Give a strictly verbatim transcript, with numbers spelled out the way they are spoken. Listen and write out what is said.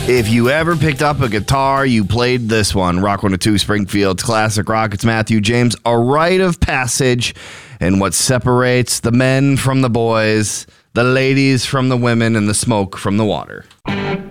If you ever picked up a guitar, you played this one. Rock one oh two Springfield's classic rock. It's Matthew James. A rite of passage and what separates the men from the boys, the ladies from the women, and the smoke from the water.